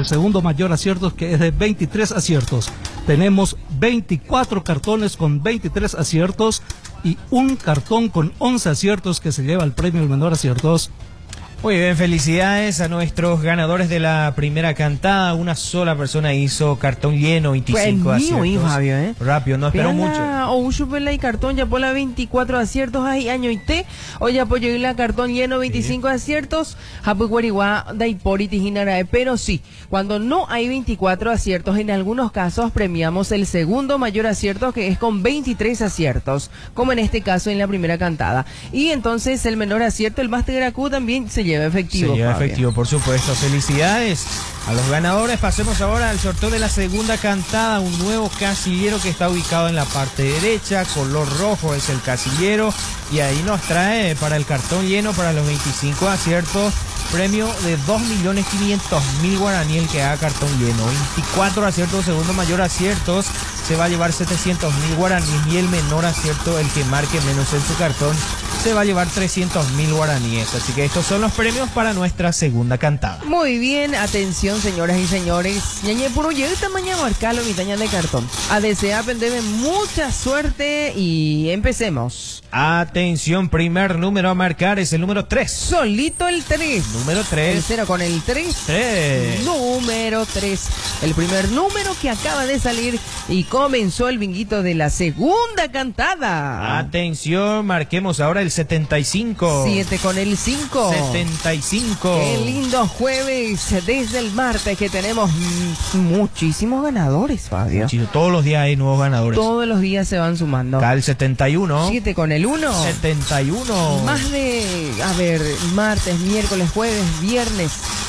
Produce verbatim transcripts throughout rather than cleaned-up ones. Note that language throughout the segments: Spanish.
el segundo mayor aciertos, que es de veintitrés aciertos. Tenemos veinticuatro cartones con veintitrés aciertos y un cartón con once aciertos que se lleva el premio el menor aciertos. Muy bien, felicidades a nuestros ganadores de la primera cantada. Una sola persona hizo cartón lleno, veinticinco pues aciertos. mío, Fabio, ¿eh? Rápido, no esperó mucho. O un chupela y cartón ya por la veinticuatro aciertos ahí año y té. O ya apoyo y la cartón lleno, veinticinco sí. aciertos. Hapuguariguá, Daiporiti, Jinarae. Pero sí, cuando no hay veinticuatro aciertos, en algunos casos premiamos el segundo mayor acierto, que es con veintitrés aciertos, como en este caso en la primera cantada. Y entonces el menor acierto, el Master Q, también se lleva efectivo. Se lleva Fabio. efectivo, por supuesto. Felicidades a los ganadores. Pasemos ahora al sorteo de la segunda cantada. Un nuevo casillero que está ubicado en la parte derecha. Color rojo es el casillero. Y ahí nos trae para el cartón lleno, para los veinticinco aciertos, premio de dos millones quinientos mil guaraní el que haga cartón lleno. veinticuatro aciertos, segundo mayor aciertos, se va a llevar setecientos mil guaraníes. Y el menor acierto, el que marque menos en su cartón, se va a llevar trescientos mil guaraníes. Así que estos son los premios para nuestra segunda cantada. Muy bien, atención señoras y señores. Ñañe puro llega esta mañana a marcarlo mi taña de cartón. A desear pendeme mucha suerte y empecemos. Atención, primer número a marcar es el número tres. Solito el tres. Número tres. El cero con el tres. tres. Número tres. El primer número que acaba de salir y comenzó el binguito de la segunda cantada. Atención, marquemos ahora el setenta y cinco. siete con el cinco. setenta y cinco. Qué lindo jueves desde el martes que tenemos muchísimos ganadores, Fabio. Muchísimo. Todos los días hay nuevos ganadores. Todos los días se van sumando. Acá el setenta y uno. siete con el uno. setenta y uno. Más de, a ver, martes, miércoles, jueves, viernes.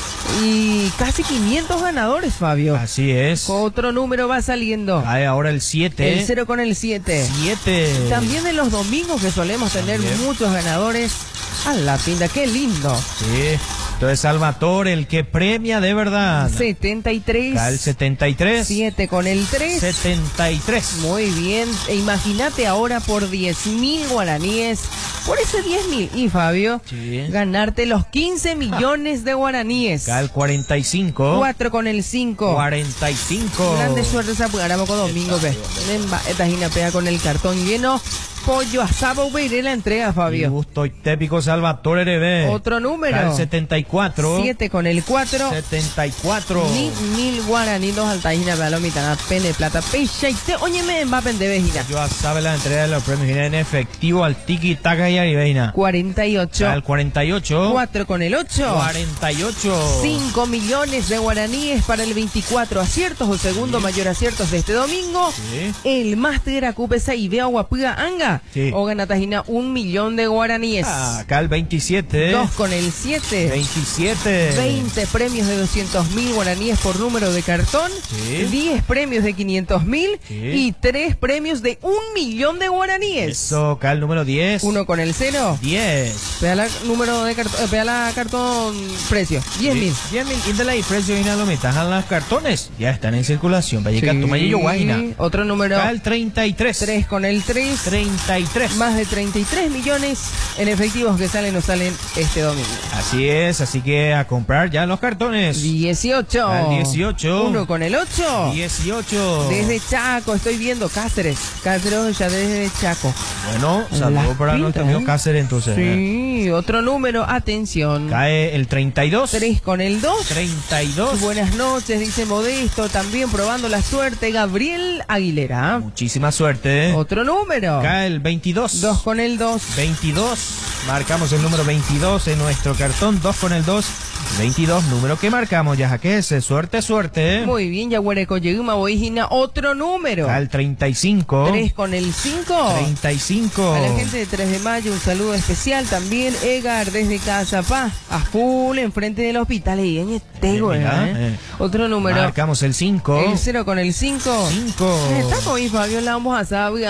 Y casi quinientos ganadores, Fabio. Así es. Otro número va saliendo. Hay ahora el siete. El cero con el siete. siete. También de los domingos que solemos tener También. muchos ganadores. A la pinta, qué lindo. Sí. Entonces Salvatore, el que premia de verdad. setenta y tres. Acá el setenta y tres. siete con el tres. setenta y tres. Muy bien. E imagínate ahora por diez mil guaraníes. Por ese diez mil. Y Fabio, Sí. ganarte los quince millones de guaraníes. Acá el cuarenta y cinco. cuatro con el cinco. cuarenta y cinco. Grande suerte esa pugaramo con domingo, ve. Esta gina pega con el cartón lleno. Pollo asado, veré la entrega, Fabio. Gusto y tépico Salvatore Rebe. Otro número. Acá el setenta y cuatro. siete con el cuatro. setenta y cuatro. Ni mil guaraninos altajina, vealo mitad, pene plata, pecha y te, óyeme, va a pende vejina. Yo sabe la entrega de los premios en efectivo al tiki taka y aribeina. cuarenta y ocho. Al cuarenta y ocho. cuatro con el ocho. cuarenta y ocho. cinco millones de guaraníes para el veinticuatro aciertos o segundo Sí. mayor aciertos de este domingo. Sí. El máster acúpesa y vea guapuga anga. Sí. O ganatajina un millón de guaraníes. Ah, acá el veintisiete. dos con el siete. veintisiete. veinte premios de doscientos mil guaraníes por número de cartón. Sí. diez premios de quinientos mil. Sí. Y tres premios de un millón de guaraníes. Eso, acá el número diez. Uno con el cero. diez. Pega la número de cartón, eh, pega la cartón precio. diez mil. diez mil. Indela y precio y nada lo metas a los cartones. Ya están en circulación. Vaya que tu mayillo guajina. Otro número. Acá el treinta y tres. tres con el tres. treinta y tres. Más de treinta y tres millones en efectivos que salen o salen este domingo. Así es, así que a comprar ya los cartones. dieciocho. Al dieciocho. Uno con el ocho. dieciocho. Desde Chaco, estoy viendo Cáceres. Cáceres ya desde Chaco. Bueno, Las saludos para pintas, nuestro amigo ¿eh? Cáceres entonces. ¿eh? Sí, otro número, atención. Cae el treinta y dos. tres con el dos. treinta y dos. Buenas noches, dice Modesto. También probando la suerte, Gabriel Aguilera. Muchísima suerte. ¿eh? Otro número. Cae el veintidós. dos con el dos. veintidós. Marcamos el número veintidós en nuestro cartón. dos con el dos. veintidós, número que marcamos, ya que es suerte, suerte. ¿eh? Muy bien, Yaguareco, Yeguma, Boigina, otro número. Al treinta y cinco. tres con el cinco. treinta y cinco. A la gente de tres de mayo, un saludo especial también. Egar, desde Cazapá, a full, enfrente del hospital. Y en este, güey, Mira, ¿eh? eh. Otro número. Marcamos el cinco. El cero con el cinco. cinco. Está con mi Fabio, la vamos a saber.